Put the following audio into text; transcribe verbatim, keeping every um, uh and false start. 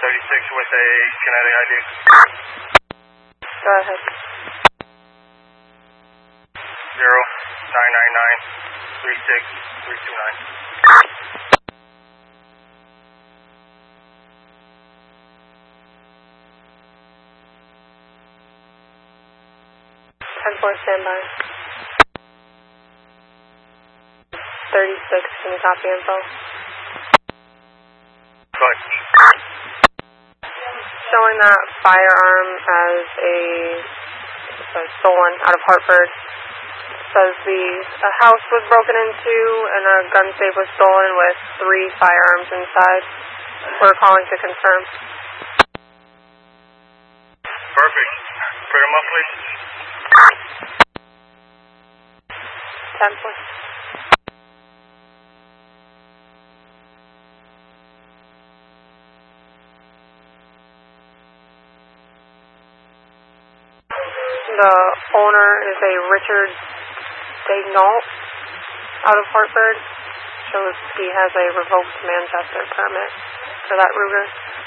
thirty-six with a kinetic I D. Go ahead. Zero nine nine nine three six three two nine. ten four, standby. thirty-six, can you copy info? Go ahead. Showing that firearm as a, a stolen out of Hartford. Says the a house was broken into and a gun safe was stolen with three firearms inside. We're calling to confirm. Perfect. Put them up, please. ten four. The owner is a Richard Daignault out of Hartford. Shows he has a revoked Manchester permit for that Ruger.